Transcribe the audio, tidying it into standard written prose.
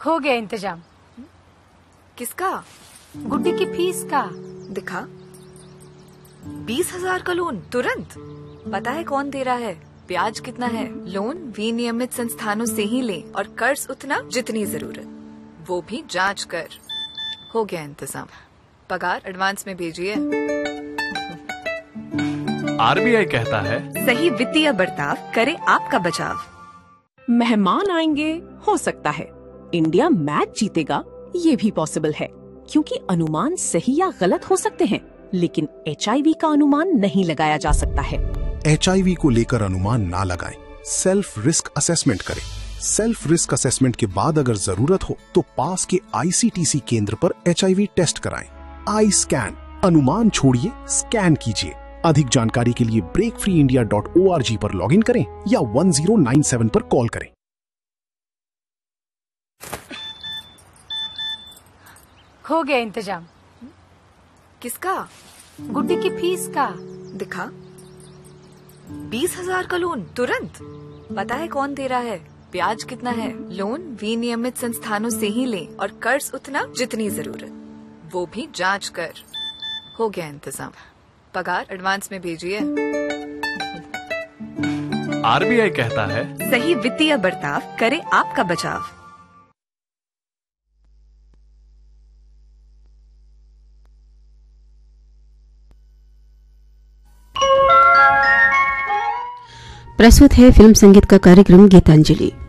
हो गया इंतजाम। किसका? गुड्डी की फीस का। दिखा। 20,000 का लोन तुरंत। पता है कौन दे रहा है, ब्याज कितना है? लोन विनियमित संस्थानों से ही ले और कर्ज उतना जितनी जरूरत, वो भी जांच कर। हो गया इंतजाम। पगार एडवांस में भेजिए। आरबीआई कहता है, सही वित्तीय बर्ताव करे आपका बचाव। मेहमान आएंगे, हो सकता है इंडिया मैच जीतेगा, ये भी पॉसिबल है, क्योंकि अनुमान सही या गलत हो सकते हैं, लेकिन HIV का अनुमान नहीं लगाया जा सकता है। HIV को लेकर अनुमान ना लगाएं, सेल्फ रिस्क असेसमेंट करें। सेल्फ रिस्क असेसमेंट के बाद अगर जरूरत हो तो पास के ICTC केंद्र पर HIV टेस्ट कराएं। आई स्कैन, अनुमान छोड़िए, स्कैन कीजिए। अधिक जानकारी के लिए breakfreeindia.org पर लॉगिन करें या 1097 पर कॉल करें। हो गया इंतजाम। किसका? गुड्डी की फीस का। दिखा। 20,000 का लोन तुरंत। पता है कौन दे रहा है, ब्याज कितना है? लोन विनियमित संस्थानों से ही ले और कर्ज उतना जितनी जरूरत, वो भी जांच कर। हो गया इंतजाम। पगार एडवांस में भेजिए। आरबीआई कहता है, सही वित्तीय बर्ताव करे आपका बचाव। प्रस्तुत है फिल्म संगीत का कार्यक्रम गीतांजलि।